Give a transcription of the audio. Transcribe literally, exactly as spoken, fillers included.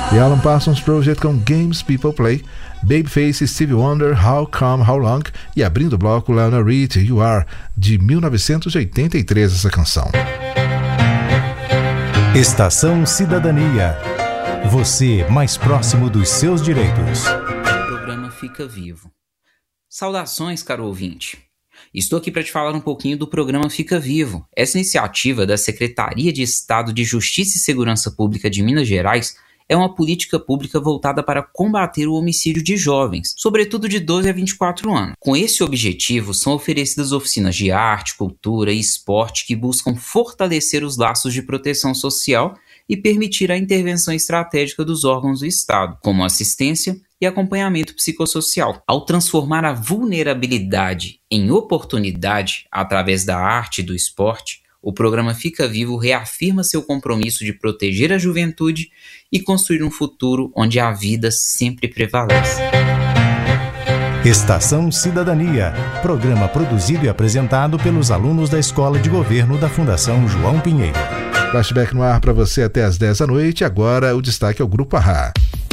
The Alan Parsons Project com Games People Play, Babyface, Stevie Wonder, How Come, How Long, e abrindo o bloco Lionel Richie, You Are, de mil novecentos e oitenta e três, essa canção. Estação Cidadania. Você mais próximo dos seus direitos. O programa Fica Vivo. Saudações, caro ouvinte. Estou aqui para te falar um pouquinho do programa Fica Vivo. Essa iniciativa da Secretaria de Estado de Justiça e Segurança Pública de Minas Gerais é uma política pública voltada para combater o homicídio de jovens, sobretudo de doze a vinte e quatro anos. Com esse objetivo, são oferecidas oficinas de arte, cultura e esporte que buscam fortalecer os laços de proteção social e permitir a intervenção estratégica dos órgãos do Estado, como assistência e acompanhamento psicossocial. Ao transformar a vulnerabilidade em oportunidade através da arte e do esporte, o programa Fica Vivo reafirma seu compromisso de proteger a juventude e construir um futuro onde a vida sempre prevalece. Estação Cidadania, programa produzido e apresentado pelos alunos da Escola de Governo da Fundação João Pinheiro. Flashback no ar para você até às dez da noite. Agora o destaque é o Grupo Ahá.